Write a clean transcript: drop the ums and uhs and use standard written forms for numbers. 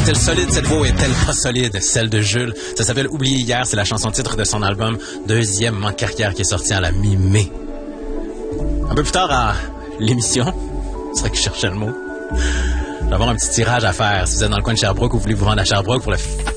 est-elle solide? Cette voix est-elle pas solide? Celle de Jules. Ça s'appelle Oublié hier. C'est la chanson titre de son album Deuxième en carrière qui est sorti à la mi-mai. Un peu plus tard à l'émission, c'est vrai que je cherchais le mot. Je vais avoir un petit tirage à faire. Si vous êtes dans le coin de Sherbrooke ou vous voulez vous rendre à Sherbrooke pour le